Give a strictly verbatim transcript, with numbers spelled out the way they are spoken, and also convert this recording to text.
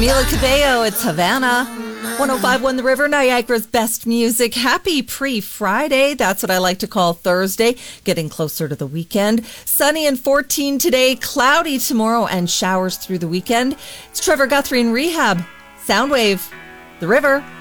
Camila Cabello, it's Havana. one oh five point one The River, Niagara's best music. Happy pre-Friday. That's what I like to call Thursday. Getting closer to the weekend. Sunny and fourteen today, cloudy tomorrow, and showers through the weekend. It's Trevor Guthrie in Rehab. Soundwave, The River.